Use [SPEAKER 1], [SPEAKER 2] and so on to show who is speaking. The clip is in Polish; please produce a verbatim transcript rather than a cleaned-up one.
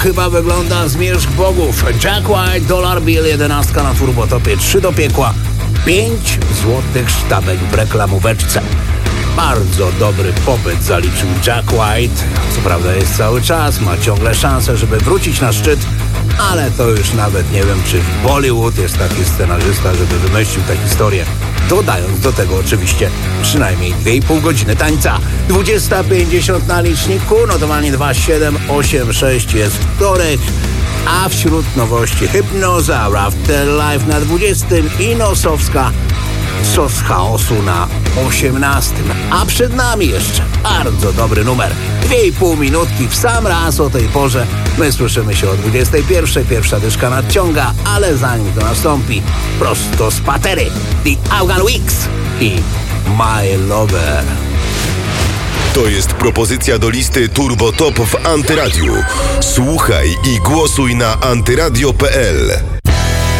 [SPEAKER 1] chyba wygląda zmierzch bogów. Jack White, Dollar Bill, jedenastka na turbotopie, trzy do piekła, pięć złotych sztabek w reklamóweczce. Bardzo dobry popyt zaliczył Jack White. Co prawda jest cały czas, ma ciągle szansę, żeby wrócić na szczyt, ale to już nawet nie wiem, czy w Bollywood jest taki scenarzysta, żeby wymyślił tę historię. Dodając do tego oczywiście przynajmniej dwie i pół godziny tańca. dwudziesta pięćdziesiąt na liczniku, notowanie dwa siedem osiem sześć jest wtorek, a wśród nowości Hypnoza, Afterlife na dwudziestym i Nosowska Sos chaosu na osiemnastym. A przed nami jeszcze bardzo dobry numer. Dwie i pół minutki w sam raz o tej porze. My słyszymy się o dwudziestej pierwszej. Pierwsza dyszka nadciąga, ale zanim to nastąpi, prosto z patery The Afghan Wigs i My Lover.
[SPEAKER 2] To jest propozycja do listy Turbo Top w Antyradiu. Słuchaj i głosuj na antyradio kropka p l.